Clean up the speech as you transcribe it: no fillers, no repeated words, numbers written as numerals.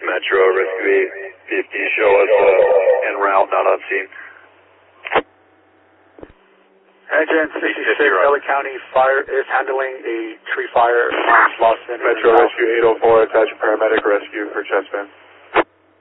Metro, Rescue 850, show us en route, not on scene. Engine 66, LA County Fire is handling a tree fire on Lawson. Metro Rescue 804, attach a paramedic rescue for chest band.